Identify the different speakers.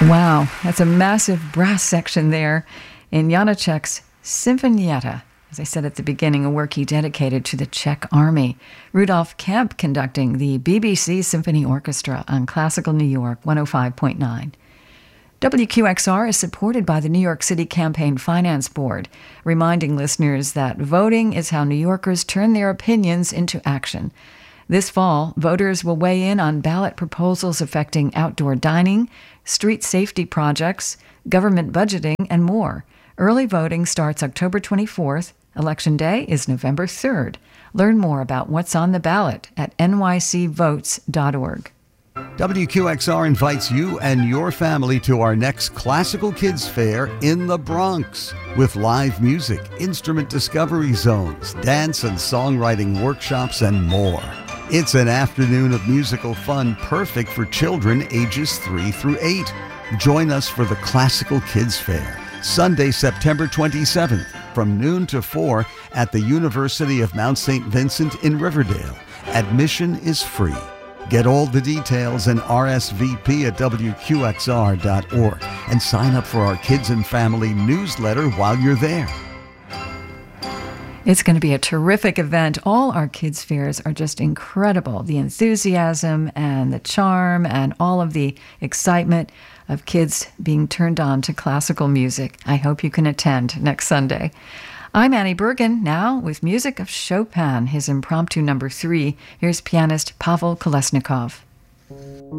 Speaker 1: Wow, that's a massive brass section there in Janacek's Sinfonietta. As I said at the beginning, a work he dedicated to the Czech army. Rudolf Kemp conducting the BBC Symphony Orchestra on Classical New York 105.9. WQXR is supported by the New York City Campaign Finance Board, reminding listeners that voting is how New Yorkers turn their opinions into action. This fall, voters will weigh in on ballot proposals affecting outdoor dining, street safety projects, government budgeting, and more. Early voting starts October 24th. Election Day is November 3rd. Learn more about what's on the ballot at nycvotes.org.
Speaker 2: WQXR invites you and your family to our next Classical Kids Fair in the Bronx with live music, instrument discovery zones, dance and songwriting workshops, and more. It's an afternoon of musical fun perfect for children ages 3 through 8. Join us for the Classical Kids Fair, Sunday, September 27th, from noon to 4 at the University of Mount St. Vincent in Riverdale. Admission is free. Get all the details and RSVP at WQXR.org and sign up for our Kids and Family newsletter while you're there.
Speaker 1: It's going to be a terrific event. All our kids' fairs are just incredible. The enthusiasm and the charm and all of the excitement of kids being turned on to classical music. I hope you can attend next Sunday. I'm Annie Bergen, now with music of Chopin, his Impromptu No. 3. Here's pianist Pavel Kolesnikov.